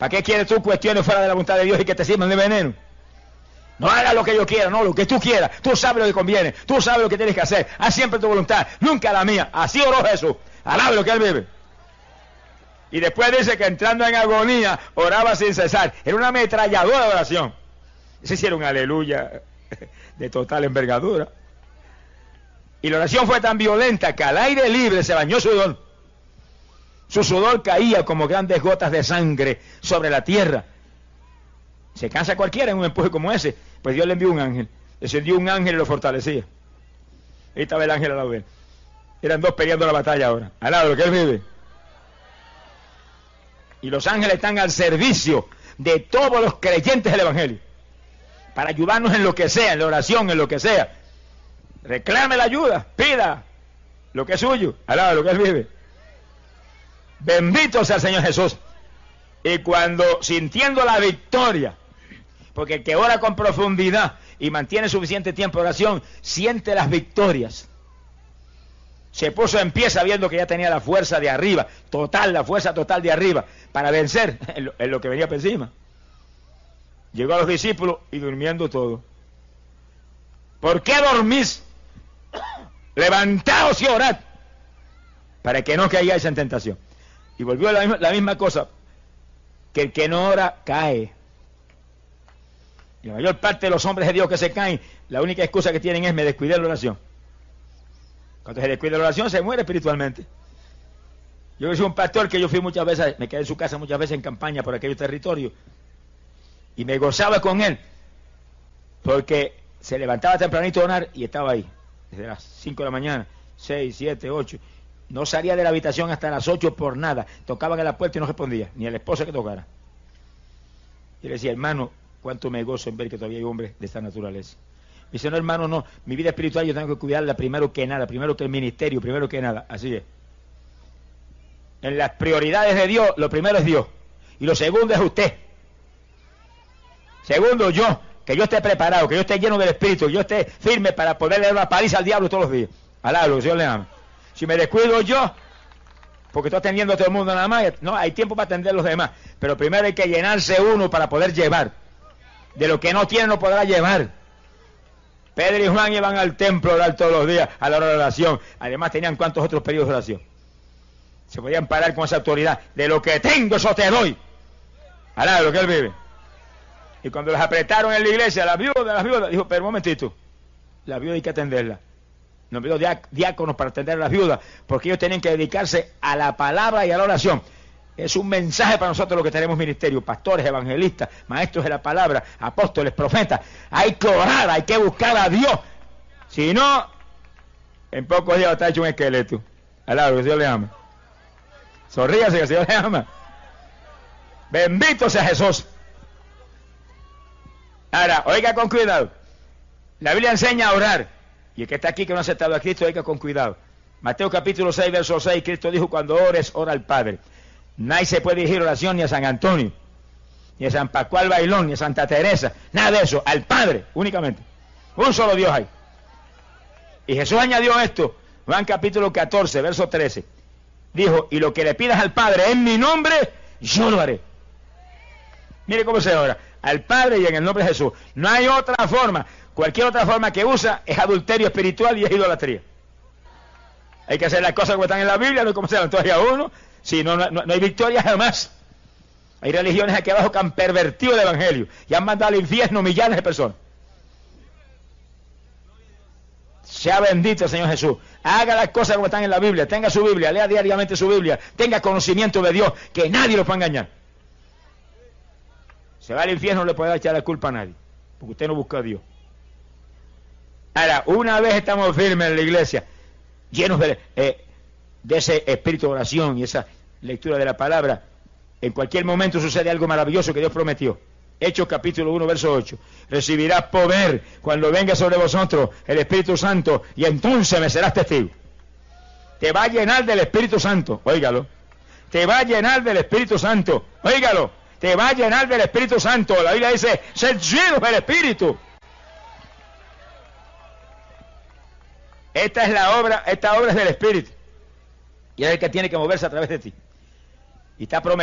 ¿Para qué quieres tú cuestiones fuera de la voluntad de Dios y que te sirvan de veneno? No hagas lo que yo quiera, no, lo que tú quieras. Tú sabes lo que conviene, tú sabes lo que tienes que hacer. Haz siempre tu voluntad, nunca la mía. Así oró Jesús. Alabe lo que él vive. Y después dice que entrando en agonía, oraba sin cesar. Era una ametralladora de oración. Ese sí era un aleluya de total envergadura. Y la oración fue tan violenta que al aire libre se bañó sudor. Su sudor caía como grandes gotas de sangre sobre la tierra. Se cansa cualquiera en un empuje como ese. Pues Dios le envió un ángel. Descendió un ángel y lo fortalecía. Ahí estaba el ángel a la vez. Eran dos peleando la batalla ahora. Al lado de lo que él vive. Y los ángeles están al servicio de todos los creyentes del Evangelio. Para ayudarnos en lo que sea, en la oración, en lo que sea. Reclame la ayuda, pida lo que es suyo, al lado de lo que él vive. Bendito sea el Señor Jesús. Y cuando sintiendo la victoria, porque el que ora con profundidad y mantiene suficiente tiempo de oración, siente las victorias. Se puso en pie sabiendo que ya tenía la fuerza de arriba, total, la fuerza total de arriba, para vencer en lo que venía por encima. Llegó a los discípulos y durmiendo todo. ¿Por qué dormís? Levantaos y orad, para que no caigáis en tentación. Y volvió la misma cosa, que el que no ora cae. Y la mayor parte de los hombres de Dios que se caen, la única excusa que tienen es: me descuidé de la oración. Cuando se descuida la oración, se muere espiritualmente. Yo soy un pastor que yo fui muchas veces, me quedé en su casa muchas veces en campaña por aquellos territorios, y me gozaba con él, porque se levantaba tempranito a orar y estaba ahí, desde las 5 de la mañana, 6, 7, 8, no salía de la habitación hasta las 8 por nada, tocaban a la puerta y no respondía, ni el esposo que tocara. Y le decía: hermano, cuánto me gozo en ver que todavía hay hombres de esta naturaleza. Me dice: no, hermano, no, mi vida espiritual yo tengo que cuidarla primero que nada, primero que el ministerio, primero que nada. Así es. En las prioridades de Dios, lo primero es Dios, y lo segundo es usted. Segundo, yo, que yo esté preparado, que yo esté lleno del Espíritu, que yo esté firme para poderle dar una paliza al diablo todos los días. Alá, lo que Dios le ama. Si me descuido yo, porque estoy atendiendo a todo el mundo nada más, no, hay tiempo para atender a los demás, pero primero hay que llenarse uno para poder llevar. De lo que no tiene no podrá llevar. Pedro y Juan iban al templo a orar todos los días a la hora de oración. Además tenían cuantos otros periodos de oración. Se podían parar con esa autoridad. De lo que tengo, eso te doy. Alá, de lo que él vive. Y cuando las apretaron en la iglesia, las viudas, dijo: pero un momentito, la viuda hay que atenderla. Nos pidió diáconos para atender a las viudas, porque ellos tenían que dedicarse a la palabra y a la oración. Es un mensaje para nosotros los que tenemos ministerio, pastores, evangelistas, maestros de la palabra, apóstoles, profetas. Hay que orar, hay que buscar a Dios. Si no, en pocos días está hecho un esqueleto. Alá, que el Señor le ama. Sonríase, que el Señor le ama. Bendito sea Jesús. Ahora, oiga con cuidado. La Biblia enseña a orar. Y el que está aquí que no ha aceptado a Cristo, oiga con cuidado. Mateo capítulo 6, verso 6, Cristo dijo: cuando ores, ora al Padre. Nadie se puede dirigir oración ni a San Antonio, ni a San Pascual Bailón, ni a Santa Teresa, nada de eso, al Padre únicamente. Un solo Dios hay. Y Jesús añadió esto, Juan capítulo 14, verso 13. Dijo: y lo que le pidas al Padre en mi nombre, yo lo haré. Mire cómo se ora, al Padre y en el nombre de Jesús. No hay otra forma. Cualquier otra forma que usa es adulterio espiritual y es idolatría. Hay que hacer las cosas como están en la Biblia, no como se dan todavía uno. Si no hay victoria jamás. Hay religiones aquí abajo que han pervertido el evangelio y han mandado al infierno millares de personas. Sea bendito el Señor Jesús. Haga las cosas como están en la Biblia. Tenga su Biblia, lea diariamente su Biblia. Tenga conocimiento de Dios, que nadie lo pueda engañar. Se va al infierno, no le puede echar la culpa a nadie, porque usted no busca a Dios. Ahora, una vez estamos firmes en la iglesia, llenos de ese espíritu de oración y esa lectura de la palabra, en cualquier momento sucede algo maravilloso que Dios prometió. Hechos capítulo 1, verso 8. Recibirás poder cuando venga sobre vosotros el Espíritu Santo, y entonces me serás testigo. Te va a llenar del Espíritu Santo, óigalo. Te va a llenar del Espíritu Santo, óigalo. Te va a llenar del Espíritu Santo. La Biblia dice: sed llenos del Espíritu. Esta obra es del Espíritu. Y es el que tiene que moverse a través de ti. Y está prometido.